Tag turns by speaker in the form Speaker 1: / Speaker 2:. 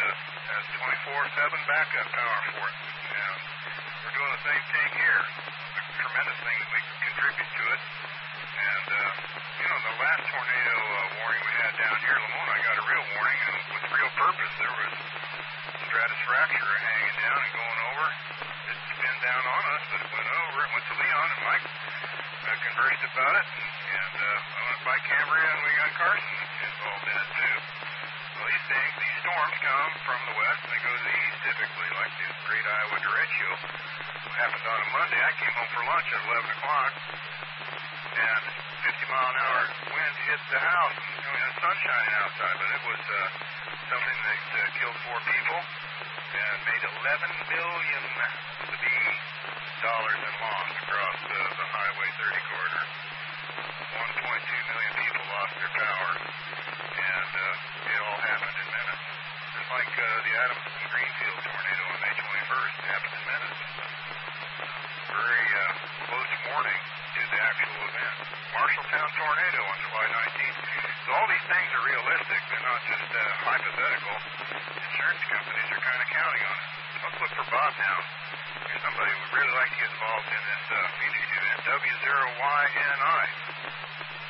Speaker 1: has 24/7 backup power for it. And we're doing the same thing here. It's a tremendous thing that we can contribute to it. And, the last tornado warning we had down here, Lamona got a real warning, and with real purpose. There was stratus fracture hanging down and going over. It spun down on us, but it went over. It went to Leon, and Mike conversed about it. And I went by Cambria, and we got Carson involved in it, too. Well, these storms come from the west, and they go to the east, typically, like the Great Iowa Derecho. What happened on a Monday, I came home for lunch at 11 o'clock, and 50-mile-an-hour wind hit the house. The sun's shining outside, but it was something that killed 4 people and made $11 billion in loss across the Highway 30 corridor. 1.2 million people lost their power, and it all happened in minutes. Just like the Adams-Greenfield tornado on May 21st, it happened in minutes. Very close warning to the actual event. Marshalltown tornado on July 19th. So all these things are realistic. They're not just hypothetical. Insurance companies are kind of counting on it. Let's look for Bob now. Here's somebody we really like to get involved in this PG2 NW0YNI.